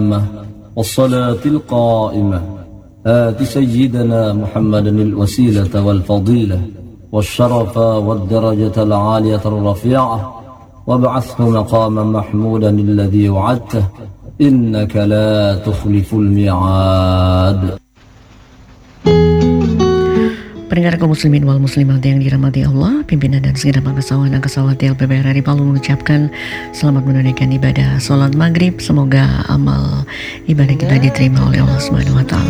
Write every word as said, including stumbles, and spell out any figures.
والصلاة القائمة آت سيدنا محمدا الوسيلة والفضيلة والشرف والدرجة العالية الرفيعة وابعثه مقاما محمودا الذي وعدته إنك لا تخلف الميعاد. Pendengar kaum muslimin wal muslimat yang dirahmati Allah, pimpinan dan segenap angkasawan angkasawati L P B R R I Palu mengucapkan selamat menunaikan ibadah sholat maghrib. Semoga amal ibadah kita diterima oleh Allah Subhanahu Wa Taala.